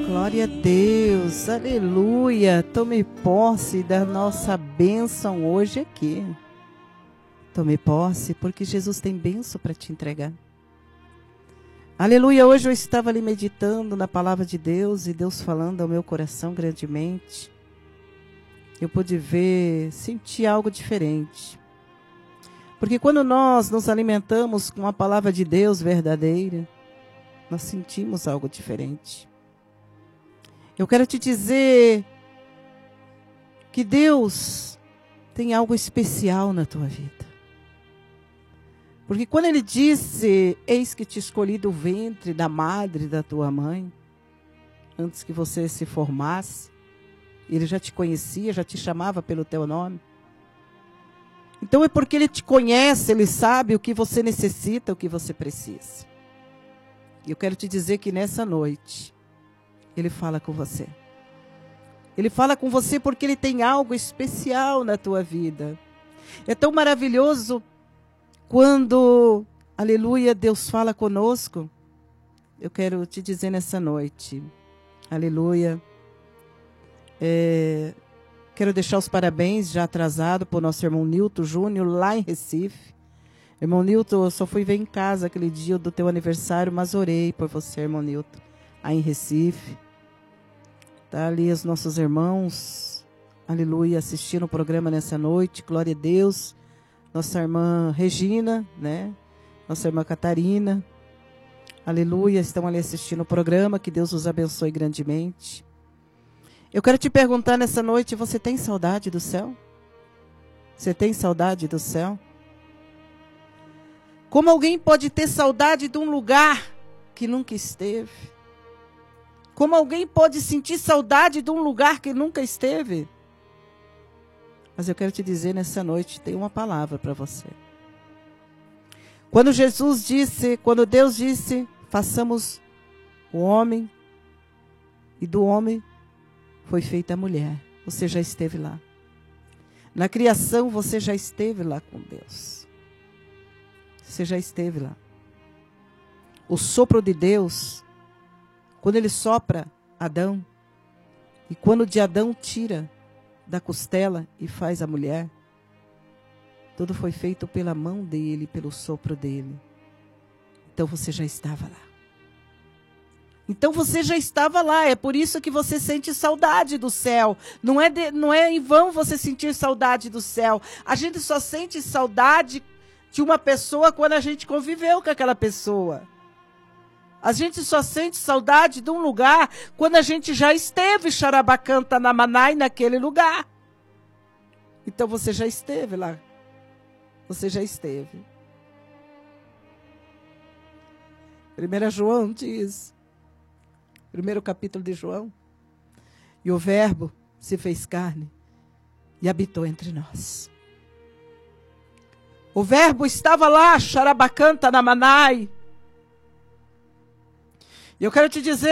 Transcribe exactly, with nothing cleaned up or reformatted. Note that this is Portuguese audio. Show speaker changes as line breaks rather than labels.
Glória a Deus, aleluia. Tome posse da nossa bênção hoje aqui. Tome posse, porque Jesus tem bênção para te entregar. Aleluia, hoje eu estava ali meditando na palavra de Deus e Deus falando ao meu coração grandemente. Eu pude ver, sentir algo diferente. Porque quando nós nos alimentamos com a palavra de Deus verdadeira, nós sentimos algo diferente. Eu quero te dizer que Deus tem algo especial na tua vida. Porque quando Ele disse, eis que te escolhi do ventre da madre da tua mãe, antes que você se formasse, Ele já te conhecia, já te chamava pelo teu nome. Então é porque Ele te conhece, Ele sabe o que você necessita, o que você precisa. E eu quero te dizer que nessa noite, Ele fala com você. Ele fala com você porque Ele tem algo especial na tua vida. É tão maravilhoso quando, aleluia, Deus fala conosco. Eu quero te dizer nessa noite, aleluia, é, quero deixar os parabéns já atrasado para o nosso irmão Nilton Júnior lá em Recife. Irmão Nilton, eu só fui ver em casa aquele dia do teu aniversário, mas orei por você, irmão Nilton, aí em Recife. Tá ali os nossos irmãos, aleluia, assistindo o programa nessa noite, glória a Deus. Nossa irmã Regina, né? Nossa irmã Catarina, aleluia, estão ali assistindo o programa, que Deus os abençoe grandemente. Eu quero te perguntar nessa noite, você tem saudade do céu? Você tem saudade do céu? Como alguém pode ter saudade de um lugar que nunca esteve? Como alguém pode sentir saudade de um lugar que nunca esteve? Mas eu quero te dizer nessa noite, tem uma palavra para você. Quando Jesus disse, quando Deus disse, façamos o homem, e do homem foi feita a mulher. Você já esteve lá. Na criação você já esteve lá com Deus. Você já esteve lá. O sopro de Deus, quando Ele sopra Adão, e quando de Adão tira da costela e faz a mulher, tudo foi feito pela mão dele, pelo sopro dele. Então você já estava lá. Então você já estava lá, é por isso que você sente saudade do céu. Não é, de, não é em vão você sentir saudade do céu. A gente só sente saudade de uma pessoa quando a gente conviveu com aquela pessoa. A gente só sente saudade de um lugar quando a gente já esteve Xarabacanta na Manai naquele lugar. Então você já esteve lá. Você já esteve. primeiro João diz, primeiro capítulo de João, e o Verbo se fez carne e habitou entre nós. O Verbo estava lá, Xarabacanta na Manai. E eu quero te dizer,